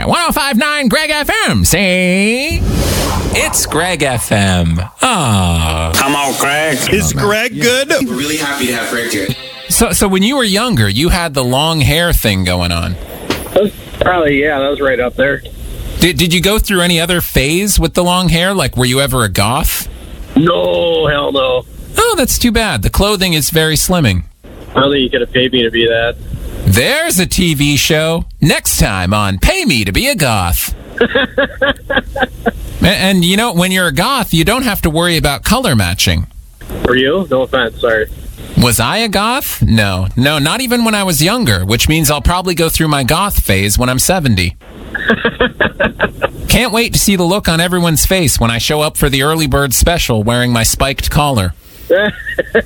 1059 Greg FM. Say, it's Greg FM. Oh. Come on, Greg. Is Greg good? We're really happy to have Greg here. So when you were younger, you had the long hair thing going on. That was right up there. Did you go through any other phase with the long hair? Like, were you ever a goth? No, hell no. Oh, that's too bad. The clothing is very slimming. I don't think you could have paid me to be that. There's a TV show next time on Pay Me to Be a Goth. And you know, when you're a goth, you don't have to worry about color matching. For you? No offense, sorry. Was I a goth? No, not even when I was younger, which means I'll probably go through my goth phase when I'm 70. Can't wait to see the look on everyone's face when I show up for the early bird special wearing my spiked collar.